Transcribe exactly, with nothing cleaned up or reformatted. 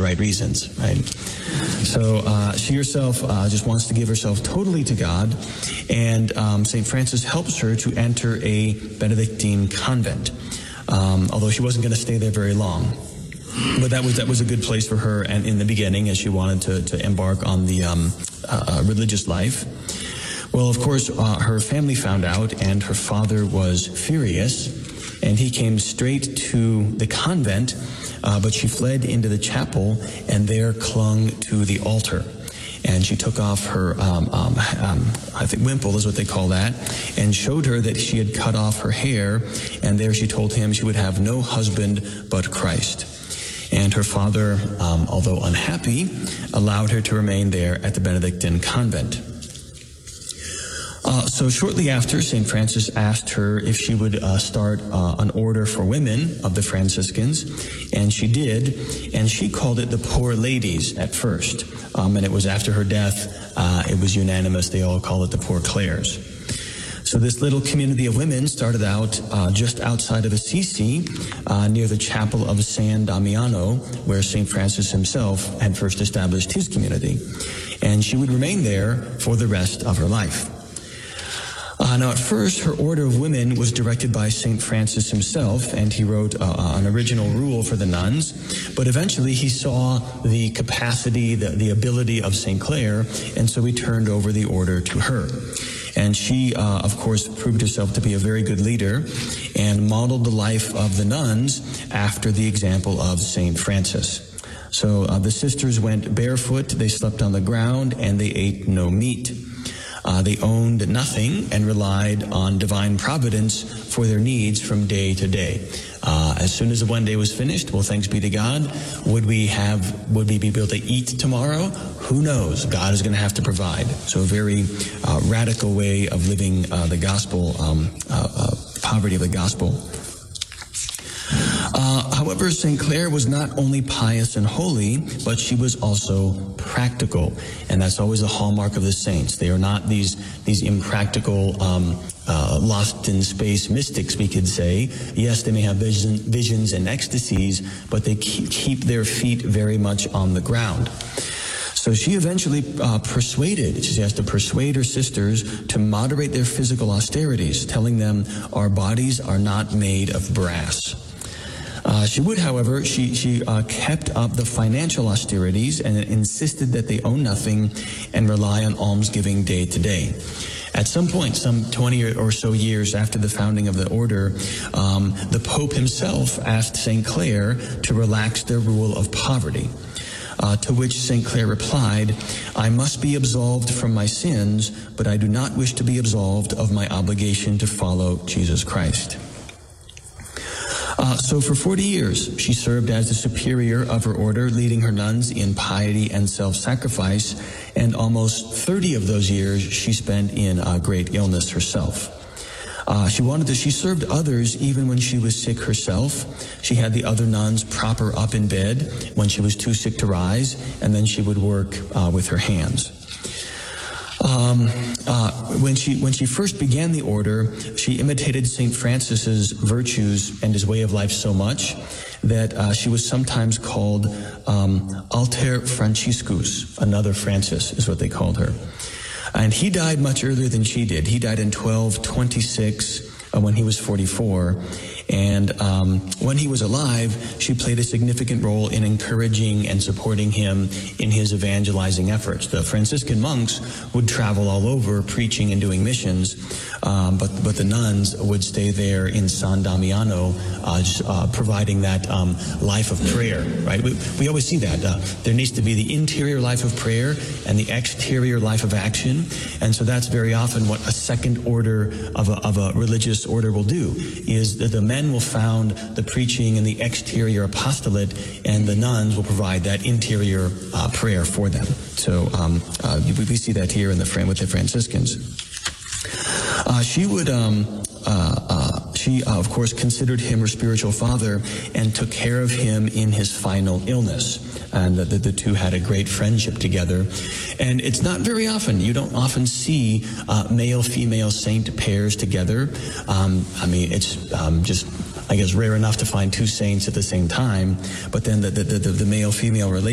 right reasons, right? So uh, she herself uh, just wants to give herself totally to God, and um, Saint Francis helps her to enter a Benedictine convent, um, although she wasn't going to stay there very long. But that was that was a good place for her, and in the beginning, as she wanted to, to embark on the um, uh, religious life. Well, of course, uh, her family found out, and her father was furious, and he came straight to the convent, uh, but she fled into the chapel and there clung to the altar. And she took off her, um, um, um, I think, wimple is what they call that, and showed her that she had cut off her hair, and there she told him she would have no husband but Christ. And her father, um, although unhappy, allowed her to remain there at the Benedictine convent. Uh, so shortly after, Saint Francis asked her if she would uh, start uh, an order for women of the Franciscans, and she did, and she called it the Poor Ladies at first. Um, and it was after her death, uh, it was unanimous, they all called it the Poor Clares. So this little community of women started out uh, just outside of Assisi, uh, near the chapel of San Damiano, where Saint Francis himself had first established his community. And she would remain there for the rest of her life. Uh, now, at first, her order of women was directed by Saint Francis himself, and he wrote uh, an original rule for the nuns. But eventually, he saw the capacity, the, the ability of Saint Clare, and so he turned over the order to her. And she, uh, of course, proved herself to be a very good leader and modeled the life of the nuns after the example of Saint Francis. So uh, the sisters went barefoot, they slept on the ground, and they ate no meat. Uh, they owned nothing and relied on divine providence for their needs from day to day. Uh, as soon as the one day was finished, well, thanks be to God. Would we have, would we be able to eat tomorrow? Who knows? God is going to have to provide. So a very uh, radical way of living uh, the gospel, um, uh, uh, poverty of the gospel. Uh, however, Saint Clare was not only pious and holy, but she was also practical. And that's always a hallmark of the saints. They are not these, these impractical, um, uh, lost in space mystics, we could say. Yes, they may have vision, visions and ecstasies, but they keep, keep their feet very much on the ground. So she eventually uh, persuaded, she has to persuade her sisters to moderate their physical austerities, telling them our bodies are not made of brass. Uh, she would, however, she, she uh, kept up the financial austerities and insisted that they own nothing and rely on almsgiving day to day. At some point, some twenty or so years after the founding of the order, um, the Pope himself asked Saint Clare to relax their rule of poverty. Uh, to which Saint Clare replied, I must be absolved from my sins, but I do not wish to be absolved of my obligation to follow Jesus Christ. Uh, so for forty years, she served as the superior of her order, leading her nuns in piety and self-sacrifice, and almost thirty of those years she spent in uh, great illness herself. Uh, she wanted to, she served others even when she was sick herself. She had the other nuns prop her up in bed when she was too sick to rise, and then she would work uh, with her hands. Um, uh, when she when she first began the order, she imitated Saint Francis's virtues and his way of life so much that uh, she was sometimes called um, Alter Franciscus, another Francis is what they called her. And he died much earlier than she did. He died in twelve twenty-six uh, when he was forty-four. And um, when he was alive, she played a significant role in encouraging and supporting him in his evangelizing efforts. The Franciscan monks would travel all over preaching and doing missions, um, but but the nuns would stay there in San Damiano, uh, just, uh, providing that um, life of prayer. Right? We, we always see that uh, there needs to be the interior life of prayer and the exterior life of action, and so that's very often what a second order of a, of a religious order will do. Is that the men will found the preaching and the exterior apostolate, and the nuns will provide that interior uh, prayer for them. So um, uh, we, we see that here in the with the Franciscans. Uh, she would, um, uh, uh, she uh, of course considered him her spiritual father and took care of him in his final illness. And the, the, the two had a great friendship together. And it's not very often, you don't often see uh, male-female saint pairs together. Um, I mean, it's um, just, I guess, rare enough to find two saints at the same time. But then the, the, the, the male-female relationship